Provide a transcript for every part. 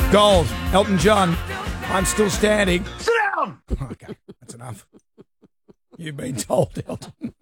Gold, Elton John. I'm still standing. Sit down. Okay, that's enough. You've been told, Elton.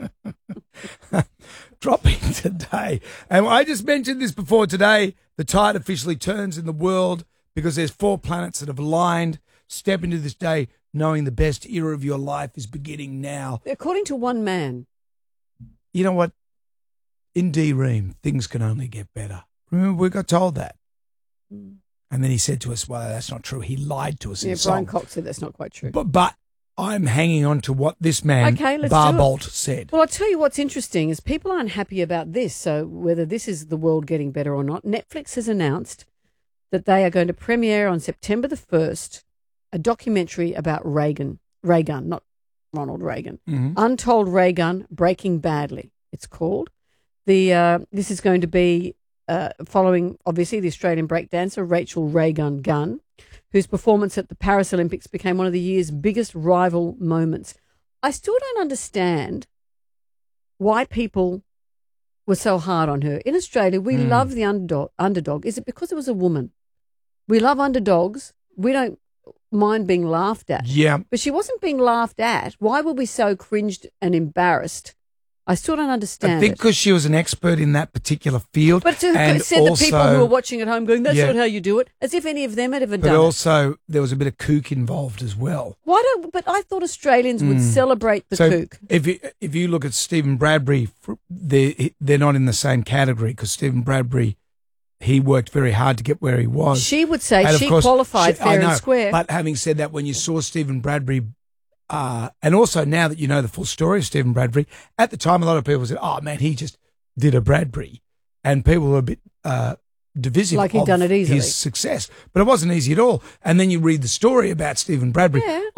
Dropping today. And I just mentioned this before today. The tide officially turns in the world because there's 4 planets that have aligned. Step into this day knowing the best era of your life is beginning now. According to one man. You know what? In D-Ream, things can only get better. Remember, we got told that. And then he said to us, well, that's not true. He lied to us in Brian song. Cox said that's not quite true. But I'm hanging on to what this man, Barbolt, said. Well, I'll tell you what's interesting is people aren't happy about this. So whether this is the world getting better or not, Netflix has announced that they are going to premiere on September the 1st a documentary about Raygun, not Ronald Reagan. Mm-hmm. Untold Raygun, Breaking Badly, it's called. This is going to be following, obviously, the Australian breakdancer Rachel Raygun Gunn, whose performance at the Paris Olympics became one of the year's biggest rival moments. I still don't understand why people were so hard on her. In Australia, we love the underdog. Is it because it was a woman? We love underdogs. We don't mind being laughed at. Yeah. But she wasn't being laughed at. Why were we so cringed and embarrassed? I still don't understand. I think because she was an expert in that particular field. But to and said also, the people who are watching at home going, that's not how you do it, as if any of them had ever done But also, there was a bit of kook involved as well. But I thought Australians would celebrate the kook. If you look at Stephen Bradbury, they're not in the same category because Stephen Bradbury, he worked very hard to get where he was. She would say and she qualified fair and square. But having said that, when you saw Stephen Bradbury, and also now that you know the full story of Stephen Bradbury, at the time a lot of people said, oh man, he just did a Bradbury. And people were a bit divisive like he'd done it easily. His success. But it wasn't easy at all. And then you read the story about Stephen Bradbury. Yeah.